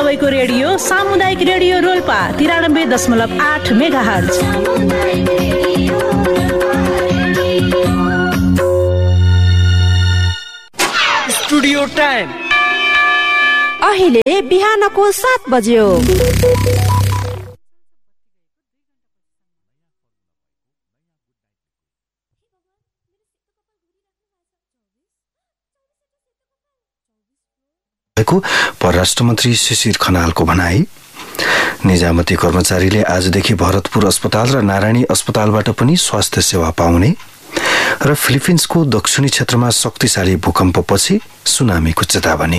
सबैको रेडियो सामुदायिक radio Rolpa 93.8 megahertz. Studio time अहिले बिहानको 7 बज्यो। परराष्ट्र मन्त्री शिशिर खनालको भनाई। निजामती कर्मचारीले आजदेखि भरतपुर अस्पताल र नारायणी अस्पतालबाट पनि स्वास्थ्य सेवा पाउने र फिलिपिन्सको दक्षिणी क्षेत्रमा शक्तिशाली भूकम्पपछि सुनामीको चेतावनी।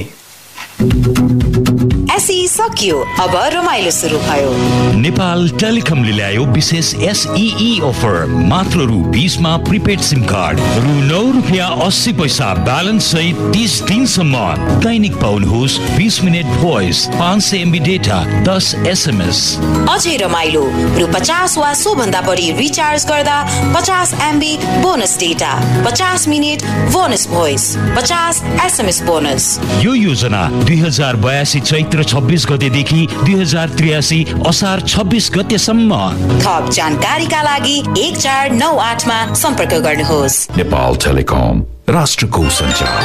एसई सकियो, अब रमाइलो सुरु भयो। नेपाल टेलिकमले ल्यायो विशेष एसईई अफर। मात्र रु 20 मा प्रिपेड सिम कार्ड, रु 9 रुपैयाँ 80 पैसा ब्यालेन्स सहित 30 दिनसम्म। दैनिक पाउनुहोस् 20 minute voice, 500 MB data, 10 SMS। अझै रमाइलो, रु 50 वा सोभन्दा बढी रिचार्ज गर्दा 50 MB bonus data, 50 minute bonus voice, 50 SMS bonus. यो योजना 2082 चैत्र 26 गतेदेखि 2083 असार 26 गतेसम्म। थप जानकारीका लागि 1498 मा सम्पर्क गर्नुहोस्। नेपाल टेलिकम, राष्ट्रको सञ्चार।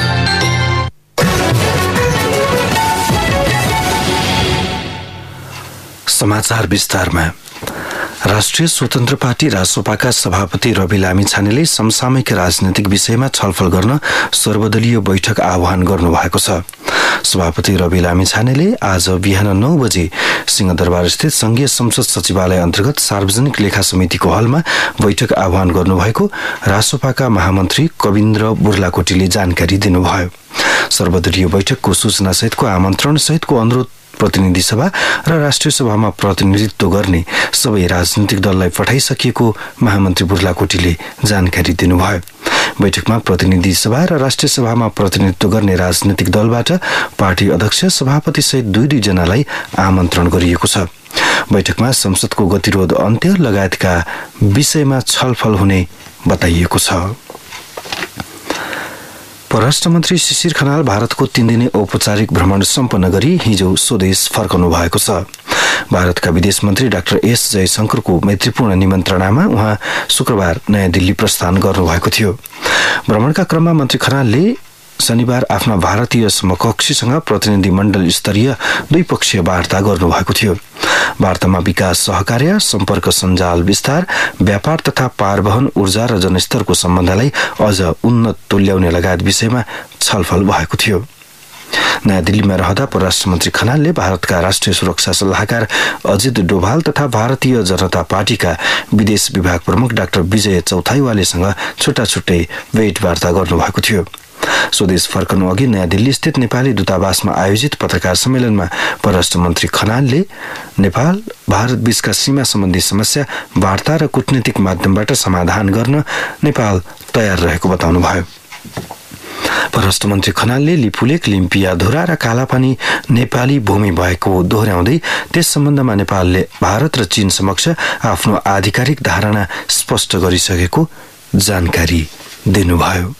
समाचार विस्तारमा। राष्ट्रिय स्वतन्त्र पार्टी रासोपाका सभापति रवि लामिछानेले समसामयिक राजनीतिक विषयमा छलफल गर्न सर्वदलीय बैठक आह्वान गर्नुभएको छ। सभापति रवि लामिछानेले आज बिहान 9 बजे सिंहदरबारस्थित संघीय संसद सचिवालय अन्तर्गत सार्वजनिक लेखा समितिको हलमा बैठक आह्वान गर्नुभएको रासोपाका महामन्त्री कविन्द्र बुर्लाकोटीले जानकारी दिनुभयो। सर्वदलीय बैठकको सूचना सहितको आमन्त्रण सहितको अनुरोध प्रतिनिधि सभा र राष्ट्रिय सभामा प्रतिनिधित्व गर्ने सबै राजनीतिक दललाई पठाइसकिएको महामन्त्री बुर्लाकोटीले जानकारी दिनुभयो। बैठकमा प्रतिनिधि सभा र राष्ट्रिय सभामा प्रतिनिधित्व गर्ने राजनीतिक दलबाट पार्टी अध्यक्ष सभापति सहित 2-2 जनालाई आमन्त्रण गरिएको छ। बैठकमा संसदको गतिरोध अन्त्य लगायतका विषयमा छलफल हुने बताइएको छ। परराष्ट्र मन्त्री शिशिर खनाल भारतको 3 दिने औपचारिक भ्रमण सम्पन्न गरी हिजो स्वदेश फर्कनु भएको छ। भारतका विदेश मन्त्री डाक्टर एस जयशंकरको मैत्रीपूर्ण निमन्त्रणामा उहाँ शुक्रबार नयाँ दिल्ली प्रस्थान गर्नुभएको थियो। भ्रमणका क्रममा मन्त्री खनालले शनिबार आफ्ना भारतीय समकक्षीसँग प्रतिनिधि मण्डल स्तरीय द्विपक्षीय वार्ता गर्नुभएको थियो। वार्तामा विकास सहकार्य, सम्पर्क सञ्जाल विस्तार, व्यापार तथा पारवहन, ऊर्जा र जनस्तरको सम्बन्धलाई अझ उन्नत तुल्याउने लगायत विषयमा छलफल भएको थियो। नयाँ दिल्लीमा रहँदा परराष्ट्र मन्त्री खनालले भारतका राष्ट्रिय सुरक्षा सल्लाहकार अजित डोभाल तथा भारतीय जनता पार्टीका विदेश विभाग प्रमुख डाक्टर विजय चौथाइवालेसँग छुट्टा-छुट्टै भेटवार्ता गर्नुभएको थियो। स्वदेश फर्कनु अघि नयाँ दिल्ली स्थित नेपाली दूतावासमा आयोजित पत्रकार सम्मेलनमा परराष्ट्र मन्त्री खनालले नेपाल भारत बीचका सीमा सम्बन्धी समस्या वार्ता र कूटनीतिक माध्यमबाट समाधान गर्न नेपाल तयार रहेको बताउनुभयो। परराष्ट्र मन्त्री खनालले लिपुलेक, लिम्पियाधुरा र कालापानी नेपाली भूमि भएको दोहोर्याउँदै त्यस सम्बन्धमा नेपालले भारत र चीन समक्ष आफ्नो आधिकारिक धारणा स्पष्ट गरिसकेको जानकारी दिनुभयो।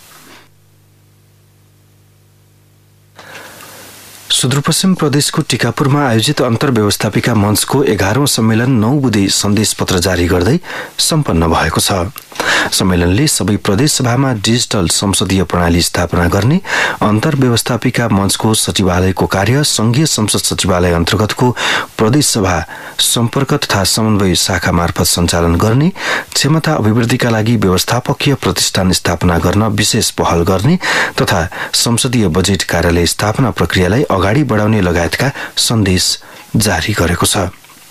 सुदूरपश्चिम प्रदेशको टिकापुरमा आयोजित अन्तर्व्यवस्थापिका मञ्चको 11औं सम्मेलन 9 बुँदे सन्देश पत्र जारी गर्दै सम्पन्न भएको छ। सम्मेलनले सबै प्रदेश सभामा डिजिटल संसदीय प्रणाली स्थापना गर्ने, अन्तर्व्यवस्थापिका मञ्चको सचिवालयको कार्य संघीय संसद सचिवालय अन्तर्गतको प्रदेश सभा सम्पर्क तथा समन्वय शाखा मार्फत सञ्चालन गर्ने, क्षमता अभिवृद्धिका लागि व्यवस्थापकीय प्रतिष्ठान स्थापना गर्न विशेष पहल गर्ने तथा संसदीय बजेट कार्यालय स्थापना प्रक्रियालाई अगाडि बढाउने लगायतका सन्देश जारी गरेको छ।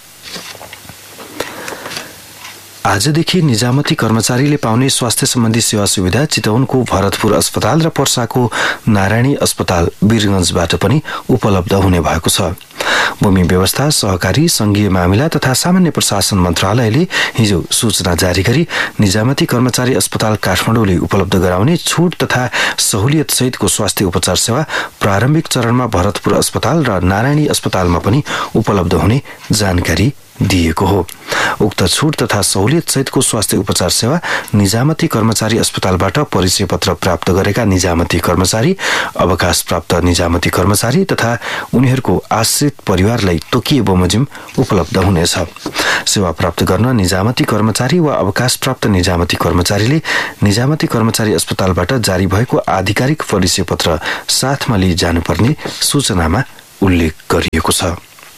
आजदेखि निजामती कर्मचारीले पाउने स्वास्थ्य सम्बन्धी सेवा सुविधा चितवनको भरतपुर अस्पताल र पर्साको नारायणी अस्पताल वीरगञ्जबाट पनि उपलब्ध हुने भएको छ। भूमि व्यवस्था, सहकारी, संघीय मामिला तथा सामान्य प्रशासन मन्त्रालयले हिजो सूचना जारी गरी निजामती कर्मचारी अस्पताल काठमाडौँले उपलब्ध गराउने छुट तथा सहुलियत सहितको स्वास्थ्य उपचार सेवा प्रारम्भिक चरणमा भरतपुर अस्पताल र नारायणी अस्पतालमा पनि उपलब्ध हुने जानकारी दिएको हो। उक्त छुट तथा सहुलियत सहितको स्वास्थ्य उपचार सेवा निजामती कर्मचारी अस्पतालबाट परिचय पत्र प्राप्त गरेका निजामती कर्मचारी, अवकाश प्राप्त निजामती कर्मचारी तथा उनीहरूको आश्रित परिवारलाई तोकिए बमोजिम उपलब्ध हुनेछ। सेवा प्राप्त गर्न निजामती कर्मचारी वा अवकाश प्राप्त निजामती कर्मचारीले निजामती कर्मचारी अस्पतालबाट जारी भएको आधिकारिक परिचय पत्र साथमा लिई जानुपर्ने सूचनामा उल्लेख गरिएको छ।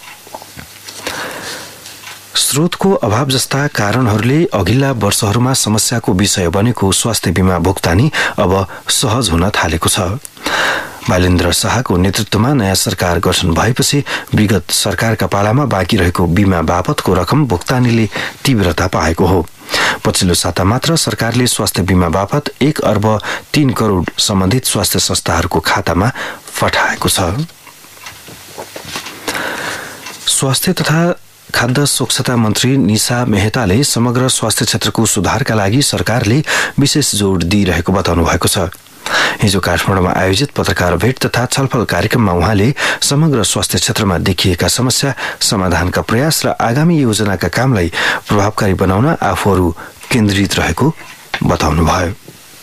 स्रोतको अभाव जस्ता कारणहरूले अघिल्ला वर्षहरूमा समस्याको विषय बनेको स्वास्थ्य बीमा भुक्तानी अब सहज हुन थालेको छ। बालेन्द्र शाहको नेतृत्वमा नयाँ सरकार गठन भएपछि विगत सरकारका पालामा बाँकी रहेको बीमा बापतको रकम भुक्तानीले तीव्रता पाएको हो। पछिल्लो साता मात्र सरकारले स्वास्थ्य बीमा बापत 1 अर्ब 3 करोड सम्बन्धित स्वास्थ्य संस्थाहरूको खातामा पठाएको छ। स्वास्थ्य तथा खाद्य स्वच्छता मन्त्री निशा मेहताले समग्र स्वास्थ्य क्षेत्रको सुधारका लागि सरकारले विशेष जोड दिइरहेको बताउनु भएको छ। हिजो काठमाडौँमा आयोजित पत्रकार भेट तथा छलफल कार्यक्रममा उहाँले समग्र स्वास्थ्य क्षेत्रमा देखिएका समस्या समाधानका प्रयास र आगामी योजनाका कामलाई प्रभावकारी बनाउन आफूहरू केन्द्रित रहेको बताउनुभयो।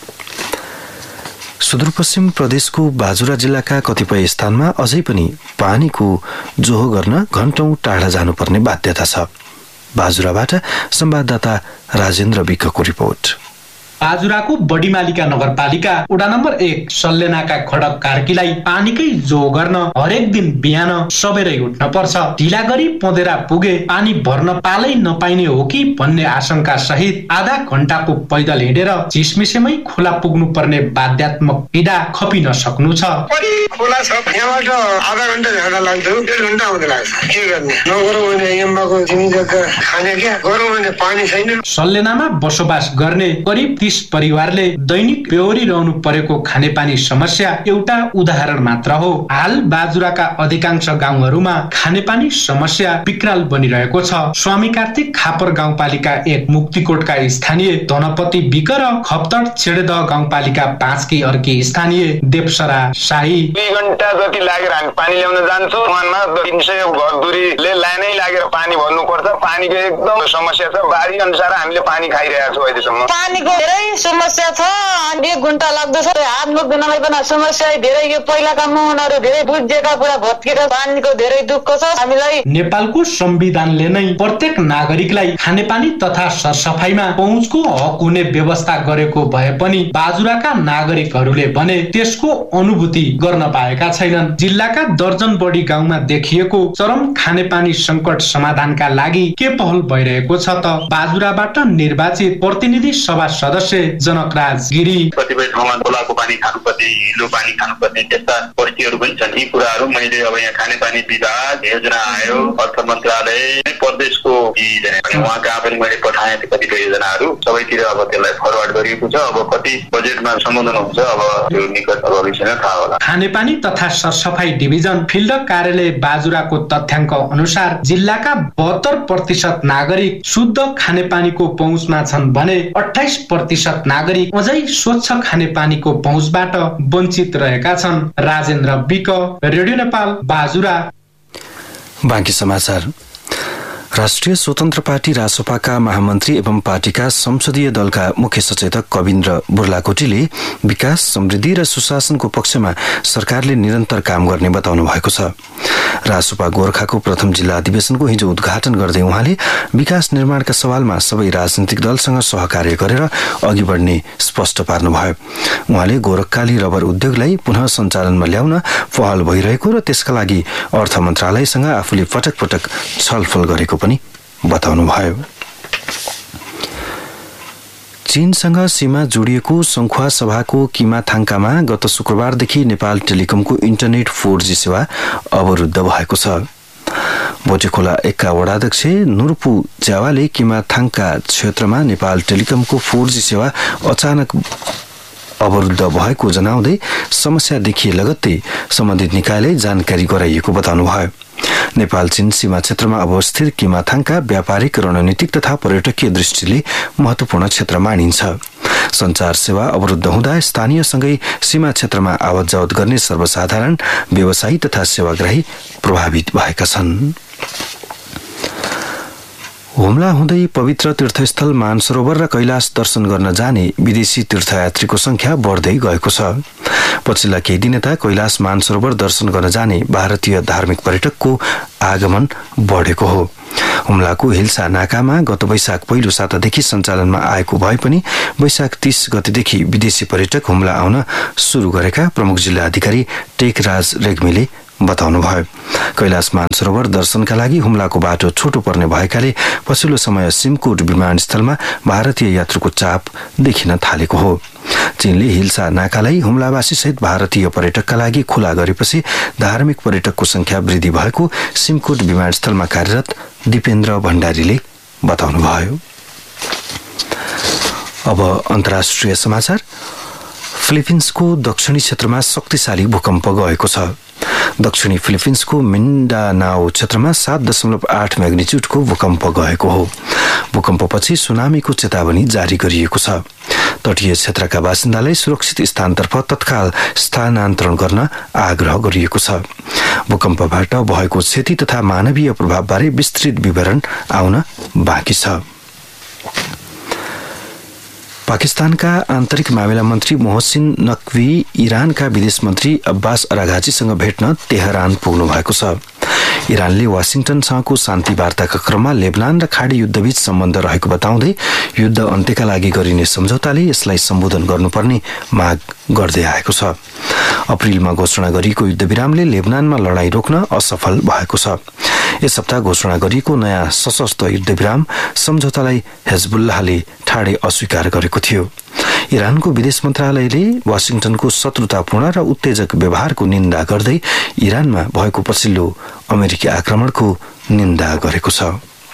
सुदूरपश्चिम प्रदेशको बाजुरा जिल्लाका कतिपय स्थानमा अझै पनि पानीको जोहो गर्न घण्टौं टाढा जानुपर्ने बाध्यता छ। बाजुराबाट संवाददाता राजेन्द्र विकको रिपोर्ट। बाजुराको बडीमालिका नगरपालिका वडा नम्बर 1 सल्लेनाका खडक कार्कीलाई पानीकै जोहो गर्न हरेक दिन बिहान सबेरै उठ्न पर्छ। ढिला गरी पँधेरा पुगे पानी भर्न पालै नपाइने हो कि भन्ने आशंका सहित आधा घण्टाको पैदल हिँडेर चिसमिसेमै खोला पुग्नु पर्ने बाध्यात्मक पीडा खपिन सक्नु छ। खोला छ, यहाँबाट आधा घण्टा झ्याडा लाग्छ, 1.5 घण्टा आउँदै लाग्छ। के गर्ने, नगरौँ भने यम्बाको जमी जग्गा खाने क्या, गरौँ भने पानी छैन। सल्लेनामा बसोबास गर्ने करिब 30 परिवारले दैनिक बेहोरिरहनु परेको खानेपानी समस्या एउटा उदाहरण मात्र हो। हाल बाजुराका अधिकांश गाउँहरूमा खानेपानी समस्या विकराल बनिरहेको छ। स्वामी कार्तिक खापर गाउँपालिका 1 मुक्तिकोटका स्थानीय धनपति बिक र खप्तड छेडेदह गाउँपालिका 5 की अर्की स्थानीय देवसरा शाही 2 घण्टा जति लागेर हामी पानी ल्याउन जान्छौँ। वनमा 300 घरधुरीले लाइनै लागेर पानी भर्नुपर्छ। पानीको एकदम समस्या छ। बारी अनुसार हामीले पानी खाइरहेका छौँ अहिलेसम्म। पानीको धेरै समस्या छ। 1 घण्टा लाग्दछ। हात मुख धुनलाई पनि समस्या धेरै। यो पहिलाका मुहानहरू धेरै बुझेका पुरा भत्केका, पानीको धेरै दुःख छ हामीलाई। नेपालको संविधानले नै प्रत्येक नागरिकलाई खानेपानी तथा सरसफाइमा पहुँचको हक हुने व्यवस्था गरेको भए पनि बाजुराका नागरिकहरूले भने त्यसको अनुभूति गर्न पाएका छैनन्। जिल्लाका दर्जन बढी गाउँमा देखिएको चरम खानेपानी संकट समाधानका लागि के पहल भइरहेको छ त बाजुराबाट निर्वाचित प्रतिनिधि सभा सदस्य जनकराज गिरी कतिपय ठाउँमा खोलाको पानी खानुपर्ने, हिलो पानी खानुपर्ने त्यस्ता परिस्थितिहरू पनि छन्। यी कुराहरू मैले अब यहाँ खानेपानी विभाग योजना आयो, अर्थ मन्त्रालय प्रदेशको उहाँ कहाँ पनि मैले पठाएँ। कतिपय योजनाहरू सबैतिर अब त्यसलाई फरवर्ड गरिएको छ। अब कति बजेटमा सम्बोधन हुन्छ अब त्यो निकट भविष्यमा थाहा होला। खानेपानी तथा सरसफाइ डिभिजन फिल्ड कार्यालय बाजुराको तथ्याङ्क अनुसार जिल्लाका 72% नागरिक शुद्ध खानेपानीको पहुँचमा छन् भने 28% नागरिक अझै स्वच्छ खानेपानीको पहुँचबाट वञ्चित रहेका छन्। Rajendra week, radio Nepal, Bajura. बाँकी समाचार। राष्ट्रिय स्वतन्त्र पार्टी रासपाका महामन्त्री एवं पार्टीका संसदीय दलका मुख्य सचेतक कविन्द्र बुर्लाकोटीले विकास, समृद्धि र सुशासनको पक्षमा सरकारले निरन्तर काम गर्ने बताउनु भएको छ। रासपा गोर्खाको प्रथम जिल्ला अधिवेशनको हिजो उद्घाटन गर्दै उहाँले विकास निर्माणका सवालमा सबै राजनीतिक दलसँग सहकार्य गरेर अघि बढ्ने स्पष्ट पार्नुभयो। उहाँले गोरखकाली रबर उद्योगलाई पुनः सञ्चालनमा ल्याउन पहल भइरहेको र त्यसका लागि अर्थ मन्त्रालयसँग आफूले पटक पटक छलफल गरेको पनि बताउनुभयो। चीनसँग सीमा जोडिएको संखुवा सभाको किमाथाङकामा गत शुक्रबारदेखि नेपाल टेलिकमको इन्टरनेट 4G सेवा अवरुद्ध भएको छ। बोटेखोला 1 का वडाध्यक्ष नुर्पु ज्यावाले किमाथाङका क्षेत्रमा नेपाल टेलिकमको 4G सेवा अचानक अवरुद्ध भएको जनाउँदै समस्या देखिए लगत्तै सम्बन्धित निकायले जानकारी गराइएको बताउनुभयो। नेपाल चीन सीमा क्षेत्रमा अवस्थित किमाथाङका व्यापारिक, रणनीतिक तथा पर्यटकीय दृष्टिले महत्वपूर्ण क्षेत्र मानिन्छ। सञ्चार सेवा अवरुद्ध हुँदा स्थानीयसँगै सीमा क्षेत्रमा आवत जावत गर्ने सर्वसाधारण, व्यवसायी तथा सेवाग्राही प्रभावित भएका छन्। हुम्ला हुँदै पवित्र तीर्थस्थल मानसरोवर र कैलाश दर्शन गर्न जाने विदेशी तीर्थयात्रीको संख्या बढ्दै गएको छ। पछिल्ला केही दिन यता कैलाश मानसरोवर दर्शन गर्न जाने भारतीय धार्मिक पर्यटकको आगमन बढेको हो। हुम्लाको हिल्सा नाकामा गत वैशाख पहिलो सातादेखि सञ्चालनमा आएको भए पनि वैशाख 30 गतेदेखि विदेशी पर्यटक हुम्ला आउन सुरु गरेका प्रमुख जिल्ला अधिकारी टेकराज रेग्मीले बताउनुभयो। कैलाश मानसरोवर दर्शनका लागि हुम्लाको बाटो छोटो पर्ने भएकाले पछिल्लो समय सिमकोट विमानस्थलमा भारतीय यात्रुको चाप देखिन थालेको हो। चीनले हिल्सा नाकालाई हुम्लावासी सहित भारतीय पर्यटकका लागि खुला गरेपछि धार्मिक पर्यटकको संख्या वृद्धि भएको सिमकोट विमानस्थलमा कार्यरत दिपेन्द्र भण्डारीले बताउनुभयो। अब अन्तर्राष्ट्रिय समाचार। फिलिपिन्सको दक्षिणी क्षेत्रमा शक्तिशाली भूकम्प गएको छ। दक्षिणी फिलिपिन्सको मिन्डानाओ क्षेत्रमा 7.8 म्याग्निच्युडको भूकम्प गएको हो। भूकम्पपछि सुनामीको चेतावनी जारी गरिएको छ। तटीय क्षेत्रका बासिन्दालाई सुरक्षित स्थानतर्फ तत्काल स्थानान्तरण गर्न आग्रह गरिएको छ। भूकम्पबाट भएको क्षति तथा मानवीय प्रभावबारे विस्तृत विवरण आउन बाँकी छ। पाकिस्तानका आन्तरिक मामिला मन्त्री मोहसिन नकवी इरानका विदेश मन्त्री अब्बास अराघाचीसँग भेट्न तेहरान पुग्नु भएको छ। इरानले वाशिंटनसँगको शान्ति वार्ताका क्रममा लेबनान र खाडी युद्धबीच सम्बन्ध रहेको बताउँदै युद्ध अन्त्यका लागि गरिने सम्झौताले यसलाई सम्बोधन गर्नुपर्ने माग गर्दै आएको छ। अप्रिलमा घोषणा गरिएको युद्धविरामले लेबनानमा लडाईँ रोक्न असफल भएको छ। यस हप्ता घोषणा गरिएको नयाँ सशस्त्र युद्धविराम सम्झौतालाई हेजबुल्लाहले ठाडै अस्वीकार गरेको थियो। इरानको विदेश मन्त्रालयले वाशिंटनको शत्रुतापूर्ण र उत्तेजक व्यवहारको निन्दा गर्दै इरानमा भएको पछिल्लो अमेरिकी आक्रमणको निन्दा गरेको छ।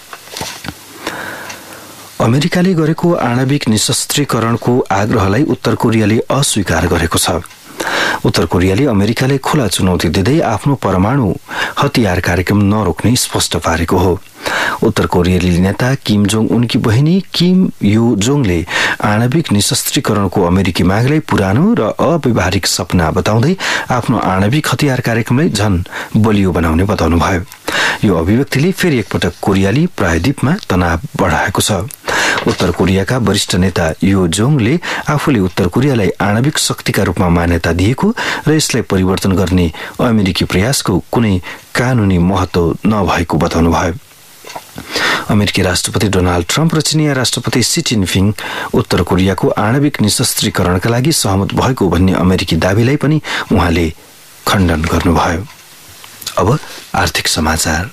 अमेरिकाले गरेको आणविक निशस्त्रीकरणको आग्रहलाई उत्तर कोरियाले अस्वीकार गरेको छ। उत्तर कोरियाले अमेरिकाले खुला चुनौती दिँदै आफ्नो परमाणु हतियार कार्यक्रम नरोक्ने स्पष्ट पारेको हो। उत्तर कोरियाली नेता किम जोङ उनकी बहिनी किम यो जोङले आणविक निशस्त्रीकरणको अमेरिकी मागलाई पुरानो र अव्यवहारिक सपना बताउँदै आफ्नो आणविक हतियार कार्यक्रमलाई झन बलियो बनाउने बताउनुभयो। यो अभिव्यक्तिले फेरि एकपटक कोरियाली प्रायद्वीपमा तनाव बढाएको छ। उत्तर कोरियाका वरिष्ठ नेता यो जोङले आफूले उत्तर कोरियालाई आणविक शक्तिका रूपमा मान्यता दिएको र यसलाई परिवर्तन गर्ने अमेरिकी प्रयासको कुनै कानूनी महत्व नभएको बताउनुभयो। अमेरिकी राष्ट्रपति डोनाल्ड ट्रम्प र चिनिया राष्ट्रपति सी जिनपिङ उत्तर कोरियाको आणविक निशस्त्रीकरणका लागि सहमत भएको भन्ने अमेरिकी दावीलाई पनि उहाँले खण्डन गर्नुभयो। अब आर्थिक समाचार।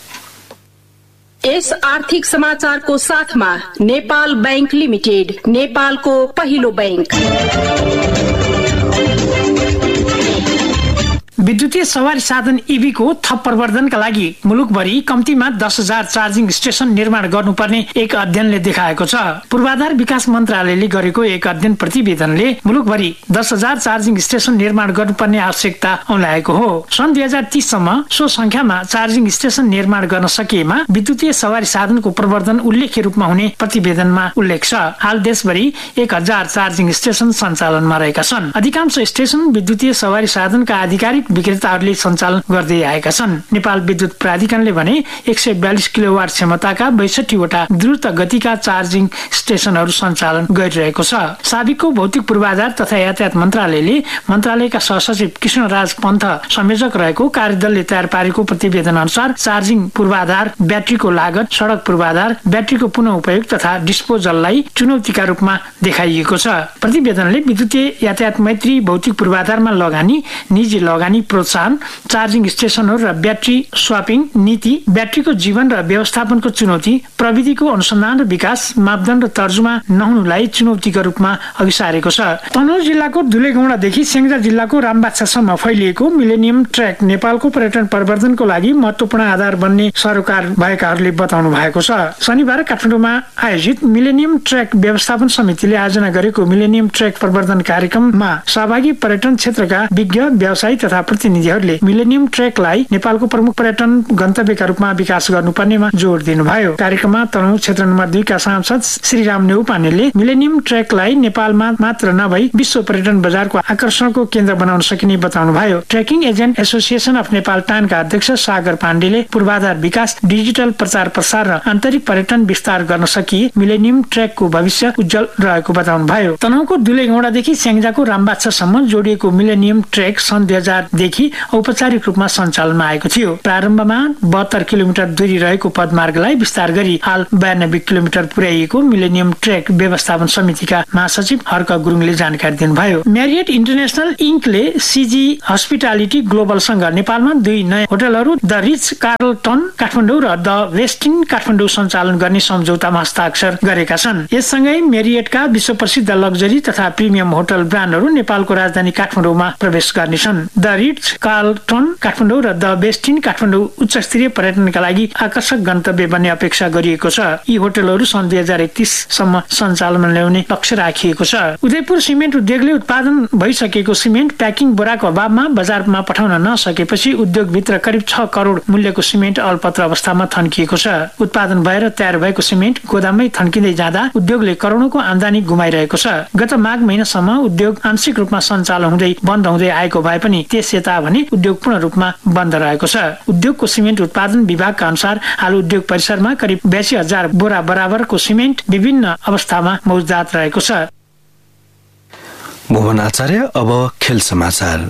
यस आर्थिक समाचारको साथमा नेपाल बैंक लिमिटेड, नेपालको पहिलो बैंक। विद्युतीय सवारी साधन ईभी को थप प्रवर्धनका लागि मुलुकभरि कम्तीमा 10,000 चार्जिङ स्टेशन निर्माण गर्नुपर्ने एक अध्ययनले देखाएको छ। पूर्वाधार विकास मन्त्रालयले गरेको एक अध्ययन प्रतिवेदनले मुलुकभरि 10,000 चार्जिङ स्टेशन निर्माण गर्नुपर्ने आवश्यकता औल्याएको हो। सन् 2030 सम्म सो संख्यामा चार्जिङ स्टेशन निर्माण गर्न सकिएमा विद्युतीय सवारी साधनको प्रवर्धन उल्लेख्य रूपमा हुने प्रतिवेदनमा उल्लेख छ। हाल देशभरि 1,000 चार्जिङ स्टेशन सञ्चालनमा रहेका छन्। अधिकांश स्टेशन विद्युतीय सवारी साधनका आधिकारिक विक्रेताहरूले सञ्चालन गर्दै आएका छन्। नेपाल विद्युत प्राधिकरणले भने 142 किलोवाट क्षमताका 62 वटा द्रुत गतिका चार्जिङ स्टेशनहरू सञ्चालन गरिरहेको छ। साबिकको भौतिक पूर्वाधार तथा यातायात मन्त्रालयले मन्त्रालयका सहसचिव कृष्णराज पन्थ संयोजक रहेको कार्यदलले तयार पारेको प्रतिवेदन अनुसार चार्जिङ पूर्वाधार, ब्याट्रीको लागत, सडक पूर्वाधार, ब्याट्रीको पुनः उपयोग तथा डिस्पोजललाई चुनौतीका रूपमा देखाइएको छ। प्रतिवेदनले विद्युतीय यातायात मैत्री भौतिक पूर्वाधारमा लगानी, निजी लगानी प्रोत्साहन, चार्जिङ स्टेशनहरू र ब्याट्री स्वापिङ नीति, ब्याट्रीको जीवन र व्यवस्थापनको चुनौती, प्रविधिको अनुसन्धान र विकास, मापदण्ड तर्जुमा नहुनुलाई चुनौतीका रूपमा अघि सारेको छ। तनहुँ जिल्लाको दुलेगौडादेखि स्याङ्जा जिल्लाको रामबाछासम्म फैलिएको मिलेनियम ट्र्याक नेपालको पर्यटन प्रवर्धनको लागि महत्वपूर्ण आधार बन्ने सरोकार भएकाहरूले बताउनु भएको छ। शनिबार काठमाडौँमा आयोजित मिलेनियम ट्र्याक व्यवस्थापन समितिले आयोजना गरेको मिलेनियम ट्र्याक प्रवर्धन कार्यक्रममा सहभागी पर्यटन क्षेत्रका विज्ञ, व्यवसायी तथा प्रतिनिधिहरूले मिलेनियम ट्रेकलाई नेपालको प्रमुख पर्यटन गन्तव्यका रूपमा विकास गर्नुपर्नेमा जोड दिनुभयो। कार्यक्रममा तनहुँ क्षेत्र नम्बर 2 का सांसद श्रीराम नेउपानेले मिलेनियम ट्रेकलाई नेपालमा मात्र नभई विश्व पर्यटन बजारको आकर्षणको केन्द्र बनाउन सकिने बताउनुभयो। Trekking agent association of Nepal टानका अध्यक्ष सागर पाण्डेले पूर्वाधार विकास, डिजिटल प्रचार प्रसार र आन्तरिक पर्यटन विस्तार गर्न सकिए मिलेनियम ट्रेकको भविष्य उज्जवल रहेको बताउनुभयो। तनहुँको दुलेगौडादेखि स्याङ्जाको रामबाछासम्म जोडिएको मिलेनियम ट्रेक सन् 2000 देखि औपचारिक रूपमा सञ्चालनमा आएको थियो। प्रारम्भमा 72 किलोमिटर दूरी रहेको पदमार्गलाई विस्तार गरी हाल 92 किलोमिटर पुर्याइएको मिलेनियम ट्रेक व्यवस्थापन समितिका महासचिव हर्क गुरुङले जानकारी दिनुभयो। म्यारियट इन्टरनेशनल इन्कले सीजी हस्पिटालिटी ग्लोबलसँग नेपालमा 2 नयाँ होटलहरू द रिच कार्लटन काठमाडौँ र द वेस्टिन काठमाडौँ सञ्चालन गर्ने सम्झौतामा हस्ताक्षर गरेका छन्। यससँगै मेरियटका विश्व प्रसिद्ध लग्जरी तथा प्रिमियम होटल ब्रान्डहरू नेपालको राजधानी काठमाडौँमा प्रवेश गर्नेछन्। द रिच कार्लटन काठमाडौँ र द वेस्टिन काठमाडौँ उच्च स्तरीय पर्यटनका लागि आकर्षक गन्तव्य बन्ने अपेक्षा गरिएको छ। यी होटलहरू सन् 2031 सम्म सञ्चालनमा ल्याउने लक्ष्य राखिएको छ। उदयपुर सिमेन्ट उद्योगले उत्पादन भइसकेको सिमेन्ट प्याकिङ बोराको अभावमा बजारमा पठाउन नसकेपछि उद्योगभित्र करिब 6 करोड मूल्यको सिमेन्ट अलपत्र अवस्थामा थन्किएको छ। उत्पादन भएर तयार भएको सिमेन्ट गोदाममै थन्किँदै जाँदा उद्योगले करोडौंको आम्दानी गुमाइरहेको छ। गत माघ महिनासम्म उद्योग आंशिक रूपमा सञ्चालन हुँदै बन्द हुँदै आएको भए पनि त्यस यता भने उद्योग पूर्ण रूपमा बन्द रहेको छ। उद्योगको सिमेन्ट उत्पादन विभागका अनुसार हाल उद्योग परिसरमा करिब 82,000 बोरा बराबरको सिमेन्ट विभिन्न अवस्थामा मौजूदात रहेको छ। भुवन आचार्य, अब खेल समाचार।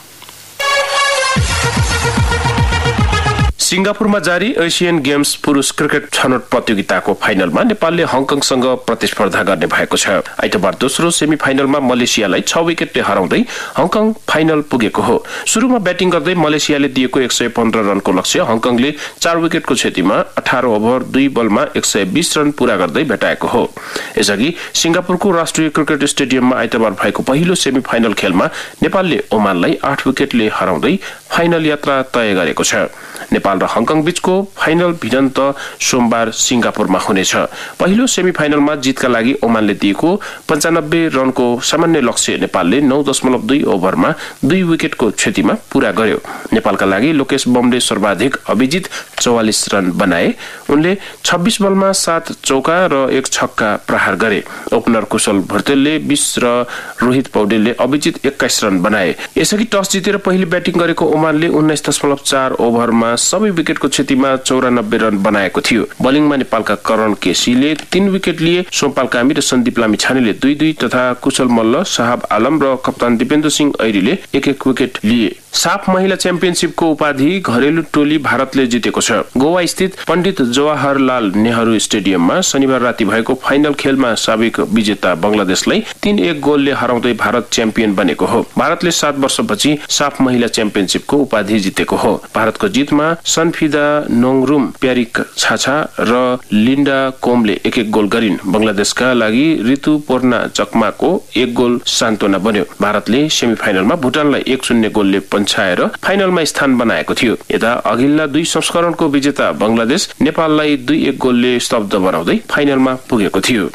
सिंगापुरमा जारी एसियन गेम्स पुरुष क्रिकेट छनौट प्रतियोगिताको फाइनलमा नेपालले हङकङसँग प्रतिस्पर्धा गर्ने भएको छ। आइतबार दोस्रो सेमी फाइनलमा मलेसियालाई 6 विकेटले हराउँदै हङकङ फाइनल पुगेको हो। सुरुमा ब्याटिङ गर्दै मलेसियाले दिएको 115 रनको लक्ष्य हङकङले 4 विकेटको क्षतिमा 18 ओभर 2 बलमा 120 रन पूरा गर्दै भेटाएको हो। यसअघि सिंगापुरको राष्ट्रिय क्रिकेट स्टेडियममा आइतबार भएको पहिलो सेमी फाइनल खेलमा नेपालले ओमानलाई 8 विकेटले हराउँदै फाइनल यात्रा तय गरेको छ। नेपाल र हङकङ बीचको फाइनल भिडन्त सोमबार सिंगापुरमा हुनेछ। पहिलो सेमी फाइनलमा जितका लागि ओमानले दिएको 95 रनको सामान्य लक्ष्य नेपालले 9.2 ओभरमा 2 विकेटको क्षतिमा पूरा गर्यो। नेपालका लागि लोकेश बमले सर्वाधिक अभिजित 44 रन बनाए। उनले 26 बलमा 7 चौका र 1 छक्का प्रहार गरे। ओपनर कुशल भर्तेलले 20 र रोहित पौडेलले अभिजित 21 रन बनाए। यसअघि टस जितेर पहिले ब्याटिङ गरेको ओमानले 19.4 ओभरमा सबै विकेटको क्षतिमा 94 रन बनाएको थियो। बलिङमा नेपालका करण केसीले 3 विकेट लिए। सोमपाल कामी र सन्दीप लामिछानेले 2-2 तथा कुशल मल्ल, साहब आलम र कप्तान दिपेन्द्र सिंह ऐरीले 1-1 विकेट लिए। साफ महिला च्याम्पियनशिपको उपाधि घरेलु टोली भारतले जितेको छ। गोवा स्थित पण्डित जवाहरलाल नेहरू स्टेडियममा शनिबार राति भएको फाइनल खेलमा साबिक विजेता बंगलादेशलाई 3-1 गोलले हराउँदै भारत च्याम्पियन बनेको हो। भारतले 7 वर्षपछि साफ महिला च्याम्पियनशिपको उपाधि जितेको हो। भारतको जितमा सनफिदा नोङरुम, प्यारिक छाछा र लिन्डा कोमले 1-1 गोल गरिन्। बंगलादेशका लागि ऋतु पोर्ना चकमाको 1 गोल सान्त्वना बन्यो। भारतले सेमी फाइनलमा भुटानलाई 1-0 गोलले छाएर फाइनलमा स्थान बनाएको थियो। यता अघिल्ला 2 संस्करणको विजेता बंगलादेश नेपाललाई 2-1 गोलले स्तब्ध बनाउँदै फाइनलमा पुगेको थियो।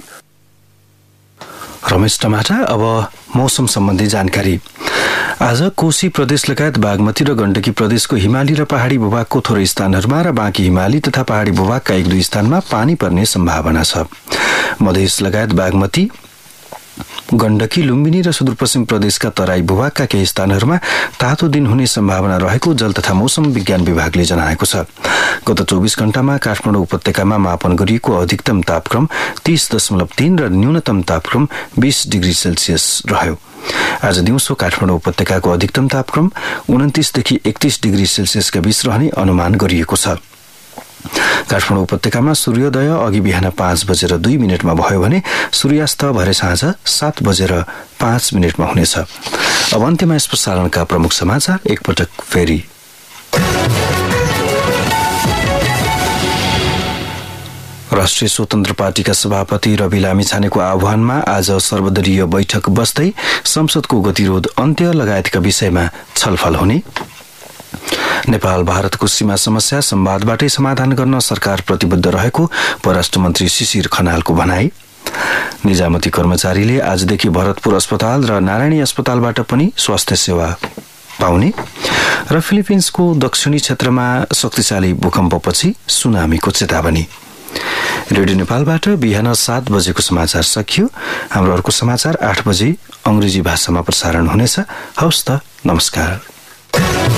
रमेश टमाटा, अब मौसम सम्बन्धी जानकारी। आज कोशी प्रदेश लगायत बागमती र गण्डकी प्रदेशको हिमाली र पहाड़ी भूभागको थोरै स्थानहरूमा र बाँकी हिमाली तथा पहाड़ी भूभागका 1-2 स्थानमा पानी पर्ने सम्भावना छ। मधेस लगायत बागमती, गण्डकी, लुम्बिनी र सुदूरपश्चिम प्रदेशका तराई भूभागका केही स्थानहरूमा तातो दिन हुने सम्भावना रहेको जल तथा मौसम विज्ञान विभागले जनाएको छ। गत 24 घण्टामा काठमाडौँ उपत्यकामा मापन गरिएको अधिकतम तापक्रम 30.3 र न्यूनतम तापक्रम 20 डिग्री सेल्सियस रह्यो। आज दिउँसो काठमाडौँ उपत्यकाको अधिकतम तापक्रम 29 देखि 31 डिग्री सेल्सियसका बीच रहने अनुमान गरिएको छ। काठमाडौँ उपत्यकामा सूर्योदय अघि बिहान 5:02 भयो भने सूर्यास्त भरे साँझ 7:05 हुनेछ। अब अन्त्यमा यस प्रसारणका प्रमुख समाचार एकपटक फेरि। राष्ट्रिय स्वतन्त्र पार्टीका सभापति रवि लामिछानेको आह्वानमा आज सर्वदलीय बैठक बस्दै संसदको गतिरोध अन्त्य लगायतका विषयमा छलफल हुने। नेपाल भारतको सीमा समस्या संवादबाटै समाधान गर्न सरकार प्रतिबद्ध रहेको परराष्ट्र मन्त्री शिशिर खनालको भनाई। निजामती कर्मचारीले आजदेखि भरतपुर अस्पताल र नारायणी अस्पतालबाट पनि स्वास्थ्य सेवा पाउने र फिलिपिन्सको दक्षिणी क्षेत्रमा शक्तिशाली भूकम्पपछि सुनामीको चेतावनी। रेडियो नेपालबाट बिहान 7 बजेको समाचार सकियो। हाम्रो अर्को समाचार 8 बजे अंग्रेजी भाषामा प्रसारण हुनेछ। हवस् त, नमस्कार।